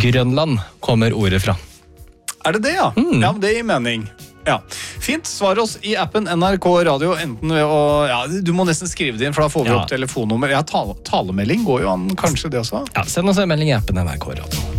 Grønland kommer ordet fra. Er det det, ja? Ja, men det gir mening. Ja. Fint, svar oss i appen NRK Radio, enten ved å... Ja, du må nesten skrive det inn, for da får vi opp telefonnummer. Ja, talemelding går jo an, kanskje det også? Ja, send oss en melding i appen NRK Radio.